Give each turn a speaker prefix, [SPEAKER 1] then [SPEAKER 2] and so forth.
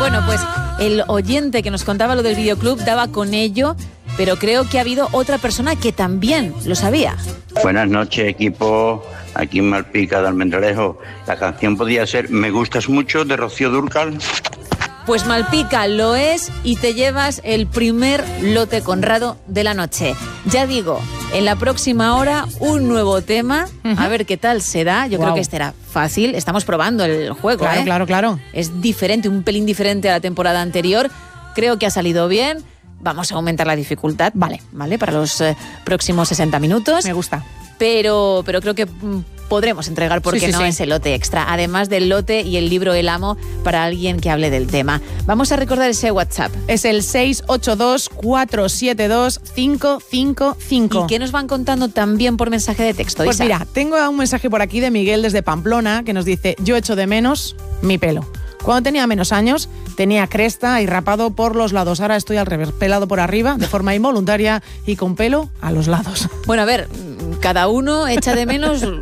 [SPEAKER 1] Bueno, pues el oyente que nos contaba lo del videoclub daba con ello, pero creo que ha habido otra persona que también lo sabía.
[SPEAKER 2] Buenas noches, equipo. Aquí en Malpica de Almendralejo. La canción podía ser Me gustas mucho, de Rocío Dúrcal.
[SPEAKER 1] Pues Malpica lo es y te llevas el primer lote Conrado de la noche. Ya digo, en la próxima hora un nuevo tema, a ver qué tal se da. Yo creo que este era fácil, estamos probando el juego.
[SPEAKER 3] Claro.
[SPEAKER 1] Es diferente, un pelín diferente a la temporada anterior. Creo que ha salido bien. Vamos a aumentar la dificultad, vale, para los próximos 60 minutos.
[SPEAKER 3] Me gusta.
[SPEAKER 1] Pero creo que podremos entregar, porque no ese lote extra, además del lote y el libro El Amo para alguien que hable del tema. Vamos a recordar ese WhatsApp.
[SPEAKER 3] Es el 682-472-555.
[SPEAKER 1] ¿Y qué nos van contando también por mensaje de texto,
[SPEAKER 3] Pues
[SPEAKER 1] Isa?
[SPEAKER 3] mira, tengo un mensaje por aquí de Miguel desde Pamplona que nos dice: yo echo de menos mi pelo. Cuando tenía menos años, tenía cresta y rapado por los lados. Ahora estoy al revés, pelado por arriba, de forma involuntaria y con pelo a los lados.
[SPEAKER 1] Bueno, a ver, cada uno echa de menos